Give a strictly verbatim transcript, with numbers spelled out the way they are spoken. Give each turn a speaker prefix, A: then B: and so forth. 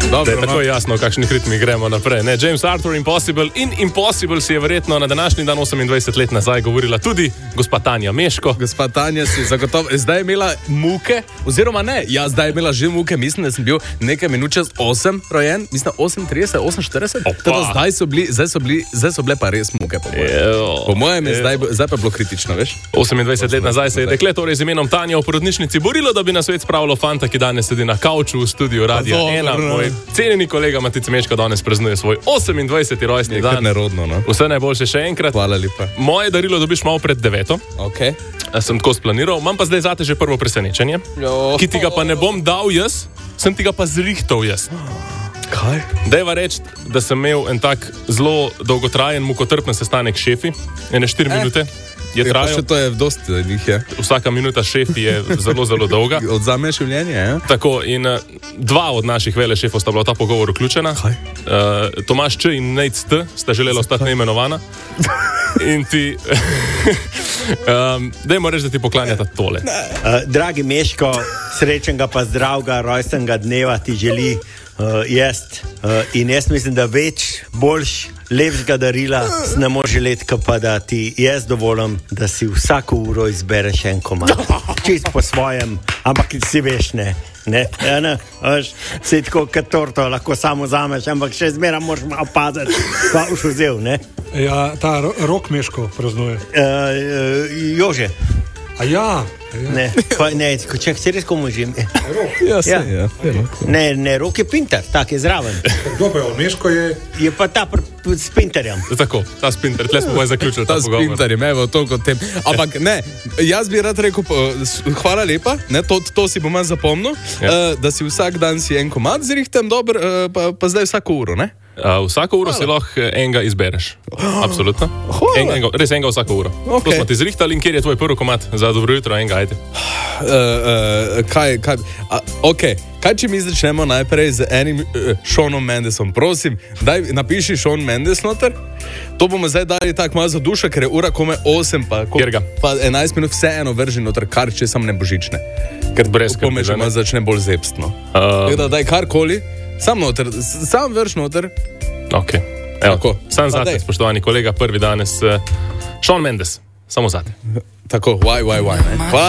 A: Dobro,
B: je tako jasno, v kakšnih ritmih gremo naprej. Ne? James Arthur, Impossible in Impossible si je verjetno na današnji dan osemindvajset let nazaj govorila tudi gospa Tanja Meško.
A: Gospa Tanja si zagotovo, zdaj je imela muke, oziroma ne, ja, zdaj je imela že muke, mislim, da sem bil nekaj minut čez osem rojen, mislim, osem trideset, osem štirideset. Zdaj so bili, zdaj so bili, zdaj so bile pa res muke, po mojem. Po mojem je zdaj, zdaj pa bilo kritično, veš?
B: osemindvajset let nazaj se je dekle torej z imenom Tanja v porodnišnici borilo, da bi na svet spravilo fanta, ki danes sedi na kavču v studiu Radia ena. Moj cenjeni kolega Matica Meško danes praznuje svoj osemindvajseti rojstni dan.
A: Nerodno, no?
B: Vse najboljše še enkrat.
A: Hvala lepa.
B: Moje darilo dobiš malo pred deveto.
A: Okay.
B: Sem tako splaniral, imam pa zdaj zate že prvo presenečenje, jo. Ki ti ga pa ne bom dal jaz, sem ti ga pa zrihtal jaz.
A: Kaj?
B: Dejva reči, da sem imel en tak zelo dolgotrajen, mukotrpen sestanek s šefi, ene štiri eh. minute. Je
A: je še to je dosti njih, je.
B: Vsaka minuta šefi je zelo, zelo dolga.
A: Odzame življenje, ja?
B: Tako, in uh, dva od naših vele šefov sta bila v ta pogovor vključena.
A: Kaj?
B: Uh, Tomaš Č. in Nejc T. sta želela ostati neimenovana. In ti... um, dajmo reči, da ti poklanjata tole.
C: Uh, dragi Meško, srečnega pa zdravega rojstnega dneva ti želi uh, jaz. Uh, in jaz mislim, da več, boljš, lepšega darila ne more želeti, pa da ti jaz dovolim, da si vsako uro izbereš en komad. Čist po svojem, ampak si veš, ne. Ne, ne, veš, si tako kot torto, lahko samo vzameš, ampak še zmeraj moraš malo paziti, pa už vzel, ne.
D: Ja, ta Rok Meško praznuje.
C: Uh, uh, Jože.
D: A ja.
C: Ne, pa, ne, če si res komu žim.
A: Ja, se, ja. ja.
C: Ne, ne, Rok je Pinter, tak je zraven.
D: Kdo pa je, Meško je...
C: Je pa ta pr, pr, s Pinterjem.
B: Tako, ta s Pinter, tle smo boje zaključili ta, ta
A: s
B: pogovor.
A: Pinterjem, evo, toliko tem. Ampak ne, jaz bi rad rekel, hvala lepa, ne, to, to si bom jaz zapomnil, ja. uh, da si vsak dan si en komad zrihtem, dober, uh, pa, pa zdaj vsako uro, ne?
B: Uh, vsako uro hvala. Si lahko enega izbereš. Absolutno. En, enga, res enega vsako uro. Okay. To smo ti zrihtali in kjer je tvoj prvi komad za dobro jutro, enega, ajde.
A: Uh, uh, kaj, kaj, uh, ok, kaj če mi začnemo najprej z enim uh, Seanom Mendesom, prosim, daj napiši Sean Mendes noter, to bomo zdaj dali tako malo za dušo, ker je ura kome osem, pa, pa enajst minut vseeno vrži noter, kar če sam ne božične, ker brez kome že malo začne bolj zepstno. Um. Tako da daj karkoli, sam noter, sam vrš noter.
B: Ok, evo, sam zate, spoštovani kolega, prvi danes uh, Sean Mendes, samo zate.
A: Tako, why, why, why, ne? Hvala.